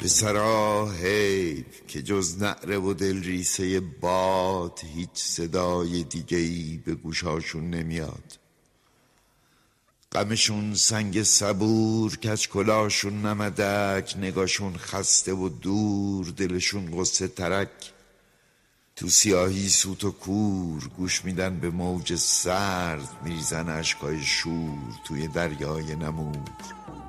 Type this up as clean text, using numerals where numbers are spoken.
پسرا حیف که جز نعره و دل ریسه باد هیچ صدای دیگه‌ای به گوشاشون نمیاد. غمشون سنگ صبور، کج کلاشون نمدک، نگاشون خسته و دور، دلشون غصه ترک. تو سیاهی سوت و کور گوش میدن به موج سرد، میریزن اشکای شور توی دریای نمور.